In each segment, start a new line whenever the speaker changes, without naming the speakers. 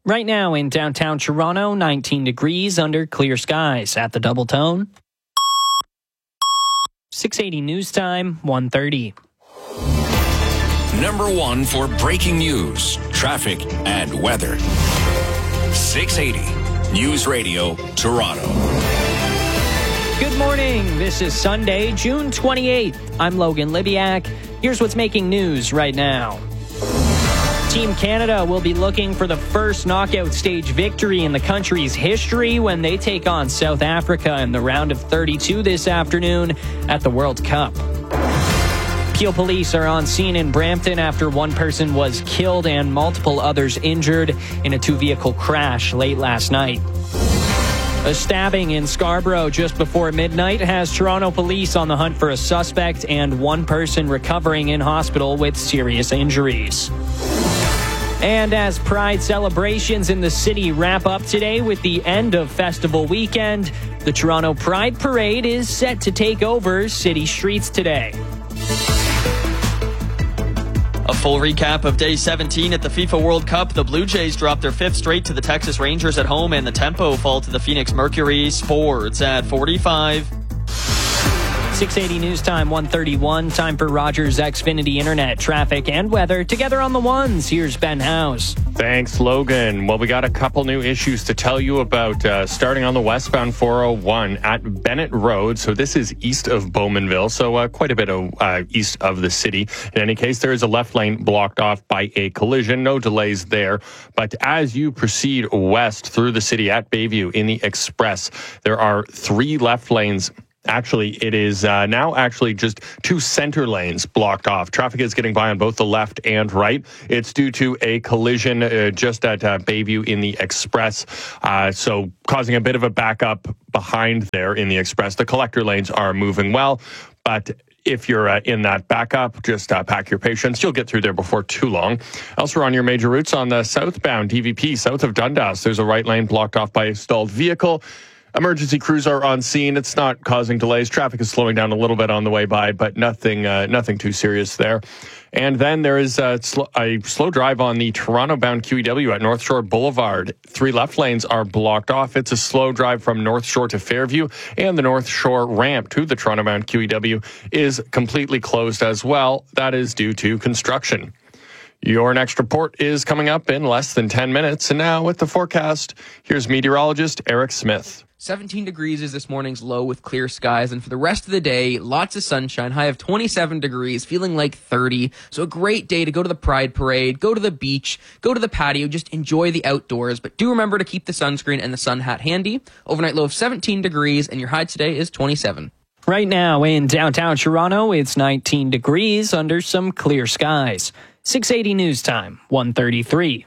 Right now in downtown Toronto, 19 degrees under clear skies at the Double Tone. 680 News Time, 1:30.
Number one for breaking news, traffic, and weather. 680 News Radio, Toronto.
Good morning. This is Sunday, June 28th. I'm Logan Libiak. Here's what's making news right now. Team Canada will be looking for the first knockout stage victory in the country's history when they take on South Africa in the round of 32 this afternoon at the World Cup. Peel police are on scene in Brampton after one person was killed and multiple others injured in a two-vehicle crash late last night. A stabbing in Scarborough just before midnight has Toronto police on the hunt for a suspect and one person recovering in hospital with serious injuries. And as Pride celebrations in the city wrap up today with the end of festival weekend, the Toronto Pride Parade is set to take over city streets today.
A full recap of Day 17 at the FIFA World Cup. The Blue Jays dropped their fifth straight to the Texas Rangers at home, and the Tempo fall to the Phoenix Mercury. Sports at 45.
680 News Time, 1:31. Time for Rogers Xfinity Internet, traffic, and weather. Together on the ones, here's Ben House.
Thanks, Logan. Well, we got a couple new issues to tell you about, starting on the westbound 401 at Bennett Road. So this is east of Bowmanville, so quite a bit of east of the city. In any case, there is a left lane blocked off by a collision. No delays there. But as you proceed west through the city at Bayview in the Express, there are 3 left lanes. Actually, it is now actually just 2 center lanes blocked off. Traffic is getting by on both the left and right. It's due to a collision just at Bayview in the Express, so causing a bit of a backup behind there in the Express. The collector lanes are moving well, but if you're in that backup, just pack your patience. You'll get through there before too long. Elsewhere on your major routes on the southbound DVP, south of Dundas, there's a right lane blocked off by a stalled vehicle. Emergency crews are on scene. It's not causing delays. Traffic is slowing down a little bit on the way by, but nothing too serious there. And then there is a slow drive on the Toronto-bound QEW at North Shore Boulevard. 3 left lanes are blocked off. It's a slow drive from North Shore to Fairview, and the North Shore ramp to the Toronto-bound QEW is completely closed as well. That is due to construction. Your next report is coming up in less than 10 minutes. And now with the forecast, here's meteorologist Eric Smith.
17 degrees is this morning's low with clear skies, and for the rest of the day, lots of sunshine, high of 27 degrees, feeling like 30. So a great day to go to the Pride Parade, go to the beach, go to the patio, just enjoy the outdoors. But do remember to keep the sunscreen and the sun hat handy. Overnight low of 17 degrees, and your high today is 27.
Right now in downtown Toronto, it's 19 degrees under some clear skies. 680 News Time, 1:33.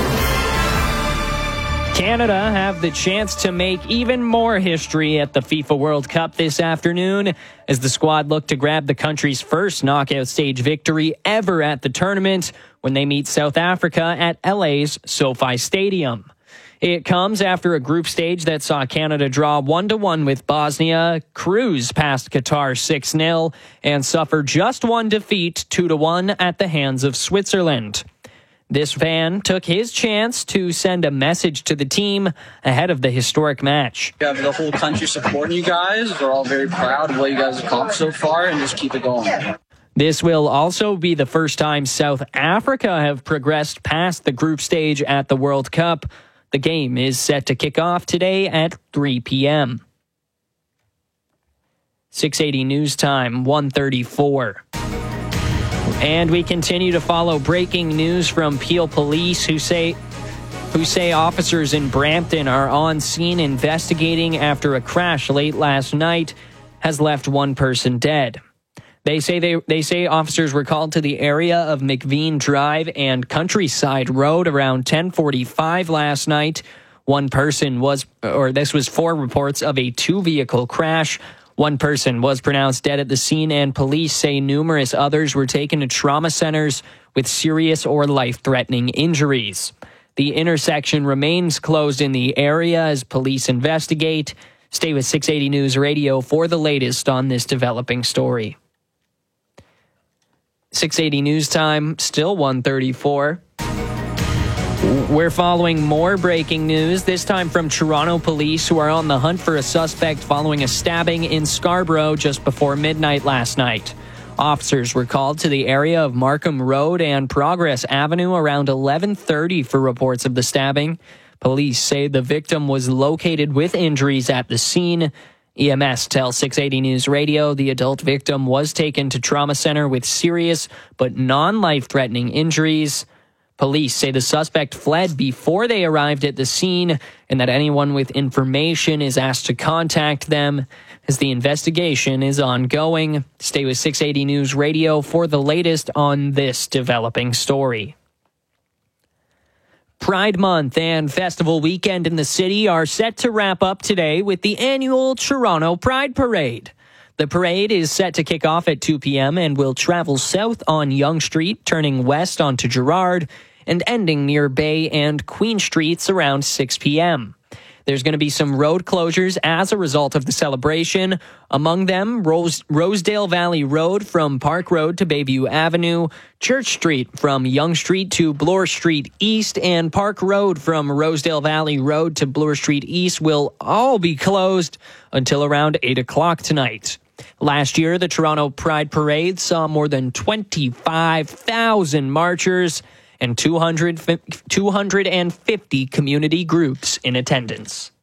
Canada have the chance to make even more history at the FIFA World Cup this afternoon as the squad look to grab the country's first knockout stage victory ever at the tournament when they meet South Africa at LA's SoFi Stadium. It comes after a group stage that saw Canada draw 1-1 with Bosnia, cruise past Qatar 6-0, and suffer just one defeat 2-1 at the hands of Switzerland. This fan took his chance to send a message to the team ahead of the historic match.
We have the whole country supporting you guys. We're all very proud of what you guys have accomplished so far, and just keep it going.
This will also be the first time South Africa have progressed past the group stage at the World Cup. The game is set to kick off today at 3 p.m. 680 News Time, 1:34. And we continue to follow breaking news from Peel Police who say officers in Brampton are on scene investigating after a crash late last night has left one person dead. They say officers were called to the area of McVean Drive and Countryside Road around 10:45 last night. This was 4 reports of a 2-vehicle crash. One person was pronounced dead at the scene, and police say numerous others were taken to trauma centers with serious or life-threatening injuries. The intersection remains closed in the area as police investigate. Stay with 680 News Radio for the latest on this developing story. 680 News Time, still 1:34. We're following more breaking news, this time from Toronto police, who are on the hunt for a suspect following a stabbing in Scarborough just before midnight last night. Officers were called to the area of Markham Road and Progress Avenue around 11:30 for reports of the stabbing. Police say the victim was located with injuries at the scene. EMS tells 680 News Radio the adult victim was taken to trauma center with serious but non-life-threatening injuries. Police say the suspect fled before they arrived at the scene and that anyone with information is asked to contact them as the investigation is ongoing. Stay with 680 News Radio for the latest on this developing story. Pride Month and Festival Weekend in the city are set to wrap up today with the annual Toronto Pride Parade. The parade is set to kick off at 2 p.m. and will travel south on Yonge Street, turning west onto Gerrard, and ending near Bay and Queen Streets around 6 p.m. There's going to be some road closures as a result of the celebration. Among them, Rosedale Valley Road from Park Road to Bayview Avenue, Church Street from Yonge Street to Bloor Street East, and Park Road from Rosedale Valley Road to Bloor Street East will all be closed until around 8 o'clock tonight. Last year, the Toronto Pride Parade saw more than 25,000 marchers and 250 community groups in attendance.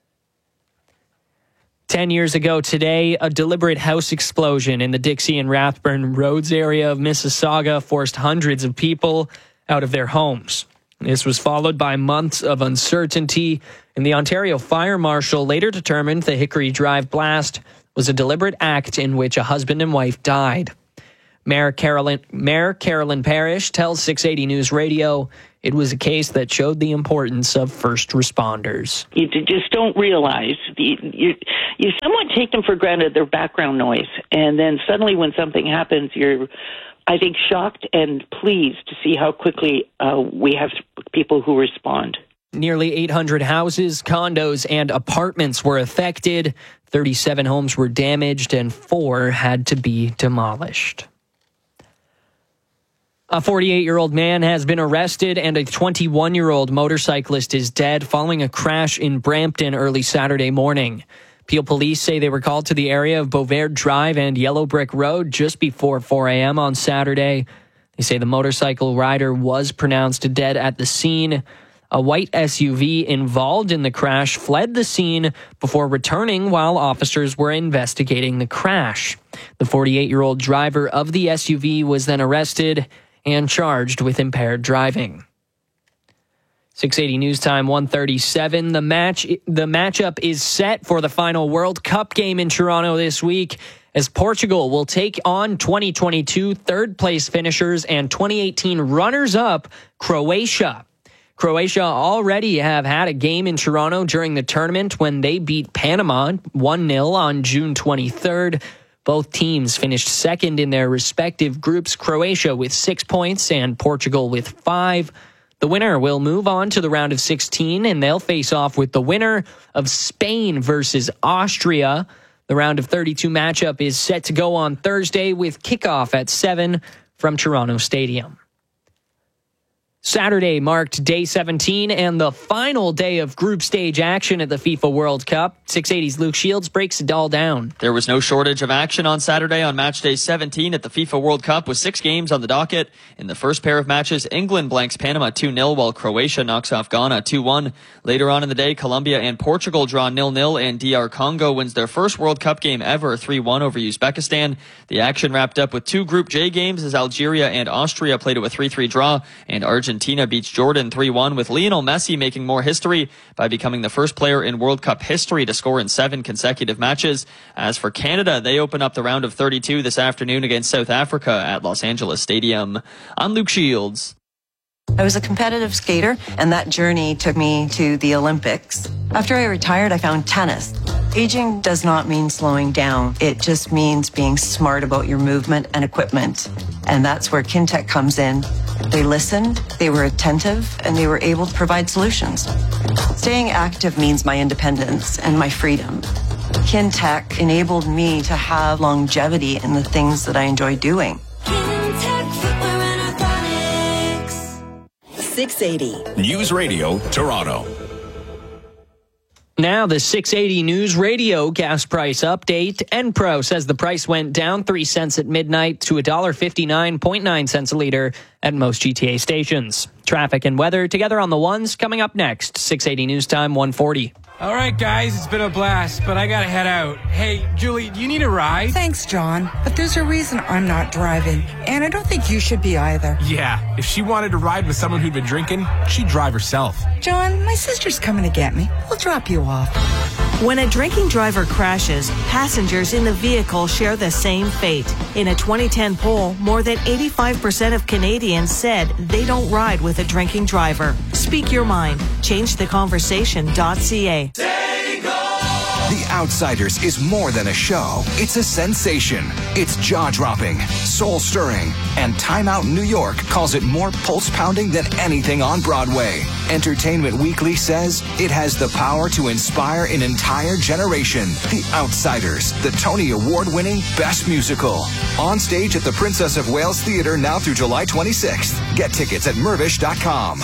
10 years ago today, a deliberate house explosion in the Dixie and Rathburn Roads area of Mississauga forced hundreds of people out of their homes. This was followed by months of uncertainty, and the Ontario Fire Marshal later determined the Hickory Drive blast was a deliberate act in which a husband and wife died. Mayor Carolyn Parrish tells 680 News Radio it was a case that showed the importance of first responders.
You just don't realize. You somewhat take them for granted, their background noise. And then suddenly when something happens, you're, I think, shocked and pleased to see how quickly we have people who respond.
Nearly 800 houses, condos, and apartments were affected. 37 homes were damaged and 4 had to be demolished. A 48-year-old man has been arrested and a 21-year-old motorcyclist is dead following a crash in Brampton early Saturday morning. Peel police say they were called to the area of Beauvert Drive and Yellow Brick Road just before 4 a.m. on Saturday. They say the motorcycle rider was pronounced dead at the scene. A white SUV involved in the crash fled the scene before returning while officers were investigating the crash. The 48-year-old driver of the SUV was then arrested and charged with impaired driving. 680 News Time 1:37. The matchup is set for the final World Cup game in Toronto this week as Portugal will take on 2022 third-place finishers and 2018 runners-up Croatia. Croatia already have had a game in Toronto during the tournament when they beat Panama 1-0 on June 23rd. Both teams finished second in their respective groups, Croatia with 6 points and Portugal with 5. The winner will move on to the round of 16, and they'll face off with the winner of Spain versus Austria. The round of 32 matchup is set to go on Thursday with kickoff at 7 from Toronto Stadium. Saturday marked day 17 and the final day of group stage action at the FIFA World Cup. 680's Luke Shields breaks it all down.
There was no shortage of action on Saturday on match day 17 at the FIFA World Cup with 6 games on the docket. In the first pair of matches, England blanks Panama 2-0 while Croatia knocks off Ghana 2-1. Later on in the day, Colombia and Portugal draw 0-0 and DR Congo wins their first World Cup game ever 3-1 over Uzbekistan. The action wrapped up with 2 Group J games as Algeria and Austria played it a 3-3 draw and Argentina beats Jordan 3-1 with Lionel Messi making more history by becoming the first player in World Cup history to score in 7 consecutive matches. As for Canada, they open up the round of 32 this afternoon against South Africa at Los Angeles Stadium. I'm Luke Shields.
I was a competitive skater, and that journey took me to the Olympics. After I retired, I found tennis. Aging does not mean slowing down. It just means being smart about your movement and equipment. And that's where Kintec comes in. They listened, they were attentive, and they were able to provide solutions. Staying active means my independence and my freedom. Kintec enabled me to have longevity in the things that I enjoy doing.
Kintec Footwear and Orthotics. 680.
News Radio Toronto.
Now, the 680 News Radio gas price update. Enpro says the price went down 3 cents at midnight to $1.59.9 cents a liter at most GTA stations. Traffic and weather together on the ones coming up next. 680 News Time, 1:40.
All right, guys, it's been a blast, but I gotta head out. Hey, Julie, do you need a ride?
Thanks, John, but there's a reason I'm not driving, and I don't think you should be either.
Yeah, if she wanted to ride with someone who'd been drinking, she'd drive herself.
John, my sister's coming to get me. We'll drop you off.
When a drinking driver crashes, passengers in the vehicle share the same fate. In a 2010 poll, more than 85% of Canadians said they don't ride with a drinking driver. Speak your mind. ChangeTheConversation.ca.
The Outsiders is more than a show. It's a sensation. It's jaw-dropping, soul-stirring, and Time Out New York calls it more pulse-pounding than anything on Broadway. Entertainment Weekly says it has the power to inspire an entire generation. The Outsiders, the Tony Award-winning Best Musical. On stage at the Princess of Wales Theatre now through July 26th. Get tickets at Mirvish.com.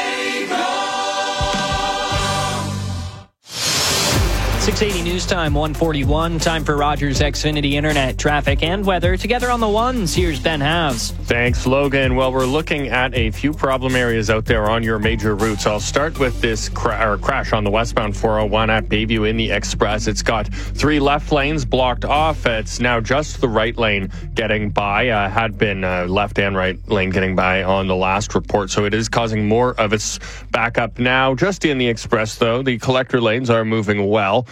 680 News Time, 1:41. Time for Rogers Xfinity Internet traffic and weather. Together on the ones, here's Ben Havs.
Thanks, Logan. Well, we're looking at a few problem areas out there on your major routes. I'll start with this crash on the westbound 401 at Bayview in the Express. It's got 3 left lanes blocked off. It's now just the right lane getting by. Had been left and right lane getting by on the last report, so it is causing more of its backup now. Just in the Express, though, the collector lanes are moving well.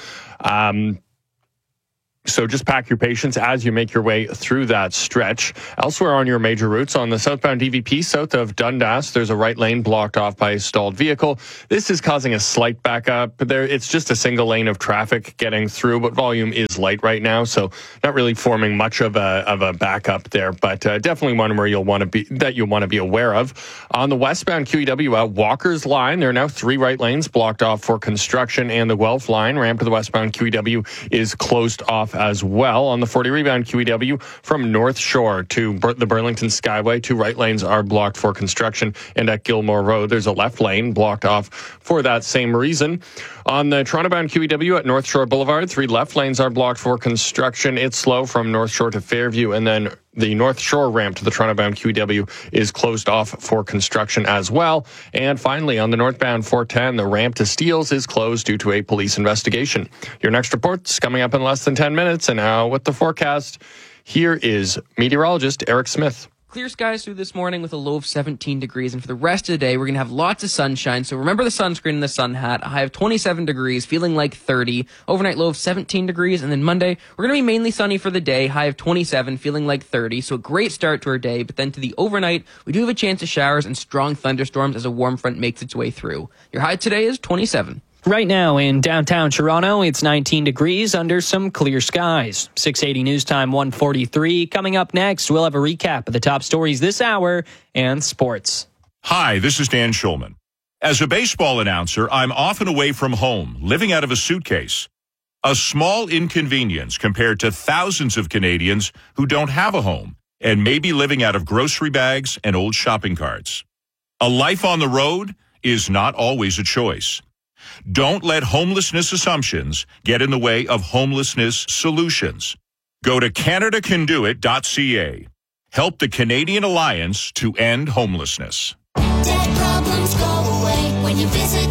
So just pack your patience as you make your way through that stretch. Elsewhere on your major routes, on the southbound DVP south of Dundas, there's a right lane blocked off by a stalled vehicle. This is causing a slight backup. It's just a single lane of traffic getting through, but volume is light right now, so not really forming much of a backup there. But definitely one where you'll want to be aware of. On the westbound QEW at Walker's Line, there are now 3 right lanes blocked off for construction, and the Guelph Line ramp to the westbound QEW is closed off as well. On the 40 rebound QEW from North Shore to the Burlington Skyway, 2 right lanes are blocked for construction, and at Gilmore Road there's a left lane blocked off for that same reason. On the Toronto bound QEW at North Shore Boulevard, 3 left lanes are blocked for construction. It's slow from North Shore to Fairview, and then the North Shore ramp to the Toronto bound QEW is closed off for construction as well. And finally, on the northbound 410, the ramp to Steeles is closed due to a police investigation. Your next report's coming up in less than 10 minutes. And now with the forecast, here is meteorologist Eric Smith.
Clear skies through this morning with a low of 17 degrees. And for the rest of the day, we're going to have lots of sunshine. So remember the sunscreen and the sun hat. A high of 27 degrees, feeling like 30. Overnight low of 17 degrees. And then Monday, we're going to be mainly sunny for the day. High of 27, feeling like 30. So a great start to our day. But then to the overnight, we do have a chance of showers and strong thunderstorms as a warm front makes its way through. Your high today is 27.
Right now in downtown Toronto, it's 19 degrees under some clear skies. 680 News Time, 1:43. Coming up next, we'll have a recap of the top stories this hour and sports.
Hi, this is Dan Schulman. As a baseball announcer, I'm often away from home, living out of a suitcase. A small inconvenience compared to thousands of Canadians who don't have a home and may be living out of grocery bags and old shopping carts. A life on the road is not always a choice. Don't let homelessness assumptions get in the way of homelessness solutions. Go to CanadaCanDoIt.ca. Help the Canadian Alliance to end homelessness.
Debt problems go away when you visit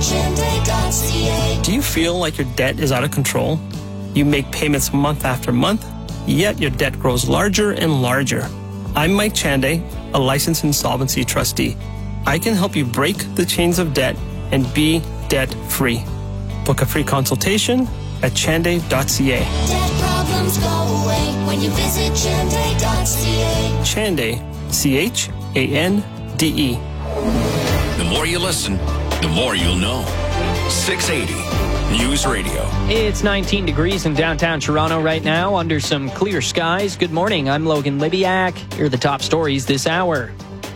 Chande.ca.
Do you feel like your debt is out of control? You make payments month after month, yet your debt grows larger and larger. I'm Mike Chande, a licensed insolvency trustee. I can help you break the chains of debt and be debt-free. Book a free consultation at Chande.ca.
Debt problems go away when you visit Chande.ca.
Chande, Chande.
The more you listen, the more you'll know. 680 News Radio.
It's 19 degrees in downtown Toronto right now under some clear skies. Good morning, I'm Logan Libiak. Here are the top stories this hour.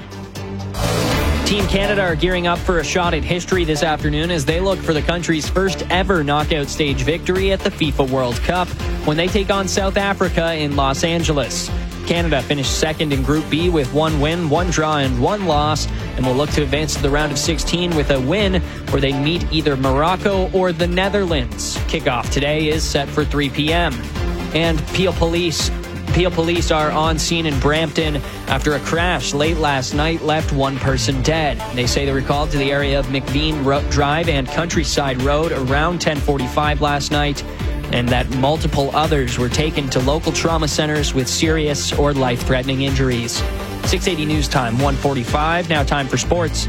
Team Canada are gearing up for a shot at history this afternoon as they look for the country's first ever knockout stage victory at the FIFA World Cup when they take on South Africa in Los Angeles. Canada finished second in Group B with 1 win, 1 draw, and 1 loss, and will look to advance to the round of 16 with a win where they meet either Morocco or the Netherlands. Kickoff today is set for 3 p.m. And Peel Police are on scene in Brampton after a crash late last night left one person dead. They say they were called to the area of McVean Drive and Countryside Road around 10:45 last night, and that multiple others were taken to local trauma centers with serious or life-threatening injuries. 680 News Time, 1:45. Now time for sports.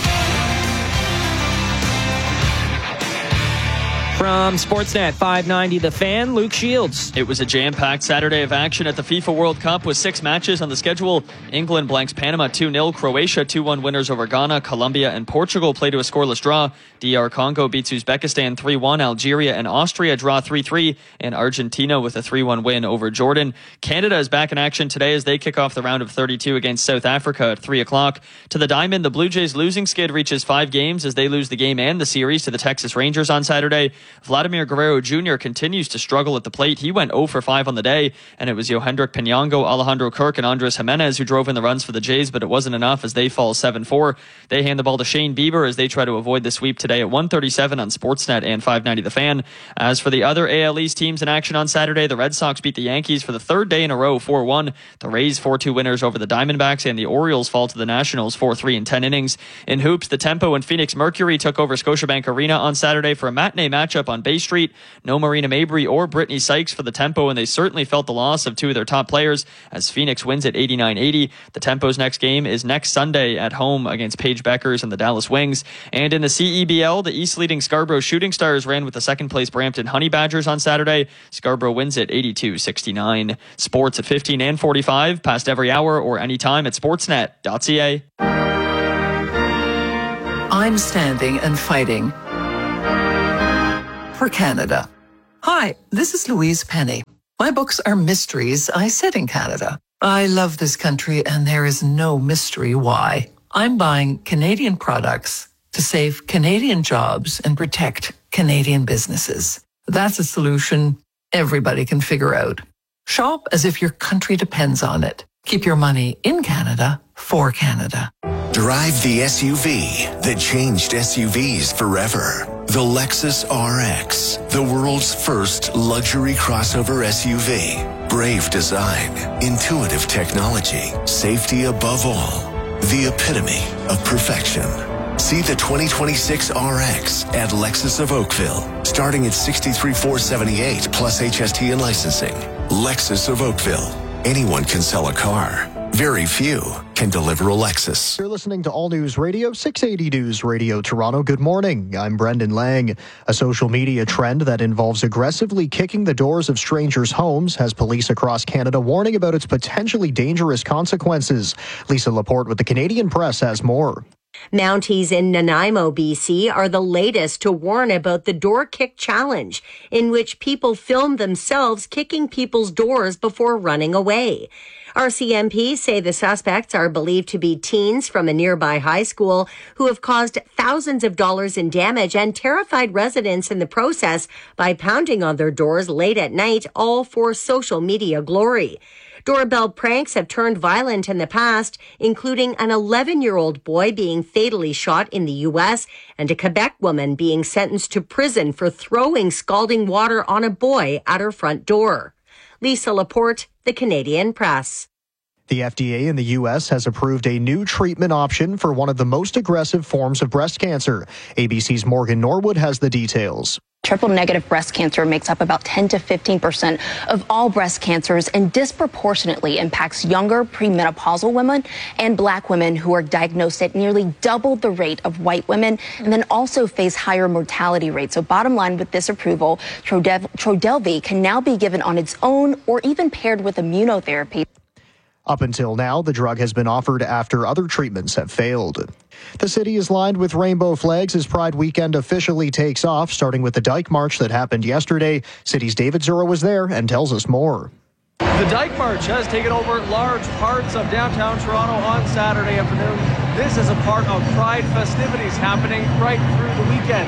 From Sportsnet 590, The Fan, Luke Shields.
It was a jam-packed Saturday of action at the FIFA World Cup with 6 matches on the schedule. England blanks Panama 2-0, Croatia 2-1 winners over Ghana, Colombia and Portugal play to a scoreless draw. DR Congo beats Uzbekistan 3-1, Algeria and Austria draw 3-3, and Argentina with a 3-1 win over Jordan. Canada is back in action today as they kick off the round of 32 against South Africa at 3 o'clock. To the Diamond, the Blue Jays' losing skid reaches 5 games as they lose the game and the series to the Texas Rangers on Saturday. Vladimir Guerrero Jr. continues to struggle at the plate. He went 0 for 5 on the day, and it was Yohendrick Pinango, Alejandro Kirk, and Andres Jimenez who drove in the runs for the Jays, but it wasn't enough as they fall 7-4. They hand the ball to Shane Bieber as they try to avoid the sweep today at 1:37 on Sportsnet and 590 The Fan. As for the other AL East teams in action on Saturday, the Red Sox beat the Yankees for the 3rd day in a row, 4-1. The Rays 4-2 winners over the Diamondbacks, and the Orioles fall to the Nationals 4-3 in 10 innings. In hoops, the Tempo and Phoenix Mercury took over Scotiabank Arena on Saturday for a matinee matchup on Bay Street. No Marina Mabry or Brittany Sykes for the Tempo, and they certainly felt the loss of 2 of their top players as Phoenix wins at 89-80. The Tempo's next game is next Sunday at home against Paige Beckers and the Dallas Wings. And in the CEBL, the East-leading Scarborough Shooting Stars ran with the second-place Brampton Honey Badgers on Saturday. Scarborough wins at 82-69. Sports at 15 and 45, past every hour or anytime at sportsnet.ca.
I'm standing and fighting for Canada. Hi, this is Louise Penny. My books are mysteries I set in Canada. I love this country and there is no mystery why. I'm buying Canadian products to save Canadian jobs and protect Canadian businesses. That's a solution everybody can figure out. Shop as if your country depends on it. Keep your money in Canada for Canada.
Drive the SUV that changed SUVs forever. The Lexus RX, the world's first luxury crossover SUV. Brave design, intuitive technology, safety above all. The epitome of perfection. See the 2026 RX at Lexus of Oakville, starting at $63,478 plus HST and licensing. Lexus of Oakville. Anyone can sell a car. Very few can deliver a Lexus.
You're listening to All News Radio, 680 News Radio Toronto. Good morning. I'm Brendan Lang. A social media trend that involves aggressively kicking the doors of strangers' homes has police across Canada warning about its potentially dangerous consequences. Lisa Laporte with the Canadian Press has more.
Mounties in Nanaimo, BC are the latest to warn about the door kick challenge, in which people film themselves kicking people's doors before running away. RCMP say the suspects are believed to be teens from a nearby high school who have caused thousands of dollars in damage and terrified residents in the process by pounding on their doors late at night, all for social media glory. Doorbell pranks have turned violent in the past, including an 11-year-old boy being fatally shot in the U.S. and a Quebec woman being sentenced to prison for throwing scalding water on a boy at her front door. Lisa Laporte, the Canadian Press.
The FDA in the U.S. has approved a new treatment option for one of the most aggressive forms of breast cancer. ABC's Morgan Norwood has the details.
Triple-negative breast cancer makes up about 10 to 15% of all breast cancers and disproportionately impacts younger premenopausal women and Black women who are diagnosed at nearly double the rate of white women and then also face higher mortality rates. So bottom line with this approval, Trodelvy can now be given on its own or even paired with immunotherapy.
Up until now, the drug has been offered after other treatments have failed. The city is lined with rainbow flags as Pride weekend officially takes off, starting with the Dyke March that happened yesterday. City's David Zura was there and tells us more.
The Dyke March has taken over large parts of downtown Toronto on Saturday afternoon. This is a part of Pride festivities happening right through the weekend.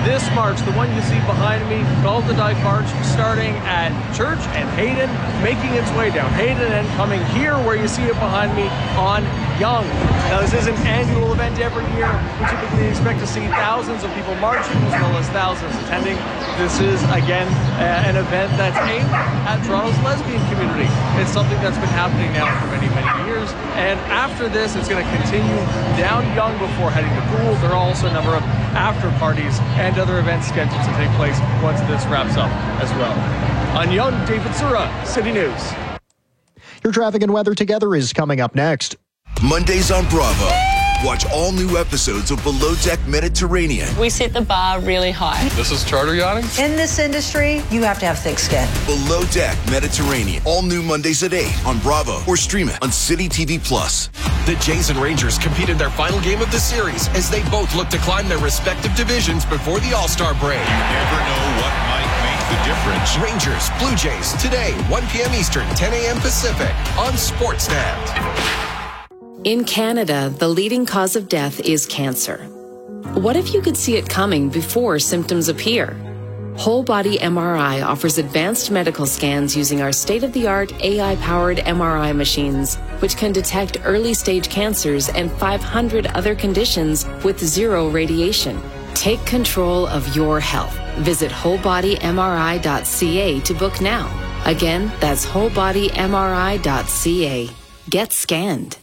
This march, the one you see behind me, called the Dyke March, starting at Church and Hayden, making its way down Hayden and coming here where you see it behind me on Yonge. Now, this is an annual event every year. We typically expect to see thousands of people marching as well as thousands attending. This is, again, an event that's aimed at Toronto's lesbian community. It's something that's been happening now for many, many years. And after this, it's going to continue down Yonge before heading to Poole. There are also a number of after parties and other events scheduled to take place once this wraps up as well. On Yonge, David Sura, City News.
Your traffic and weather together is coming up next.
Mondays on Bravo. Watch all new episodes of Below Deck Mediterranean.
We set the bar really high.
This is charter yachting.
In this industry, you have to have thick skin.
Below Deck Mediterranean. All new Mondays at 8 on Bravo or stream it on City TV Plus.
The Jays and Rangers compete in their final game of the series as they both look to climb their respective divisions before the All-Star break.
You never know what might make the difference.
Rangers, Blue Jays, today, 1 p.m. Eastern, 10 a.m. Pacific on Sportsnet.
In Canada, the leading cause of death is cancer. What if you could see it coming before symptoms appear? Whole Body MRI offers advanced medical scans using our state-of-the-art AI-powered MRI machines, which can detect early-stage cancers and 500 other conditions with zero radiation. Take control of your health. Visit wholebodymri.ca to book now. Again, that's wholebodymri.ca. Get scanned.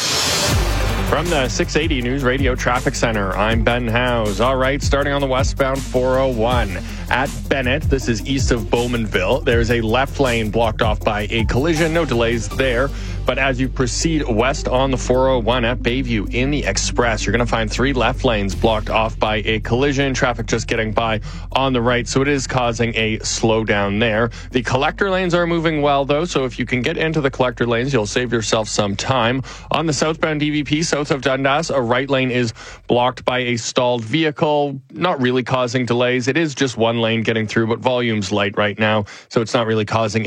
From the 680 News Radio Traffic Center, I'm Ben Howes. All right, starting on the westbound 401 at Bennett. This is east of Bowmanville. There's a left lane blocked off by a collision. No delays there. But as you proceed west on the 401 at Bayview in the Express, you're going to find 3 left lanes blocked off by a collision. Traffic just getting by on the right, so it is causing a slowdown there. The collector lanes are moving well, though, so if you can get into the collector lanes, you'll save yourself some time. On the southbound DVP, south of Dundas, a right lane is blocked by a stalled vehicle, not really causing delays. It is just one lane getting through, but volume's light right now, so it's not really causing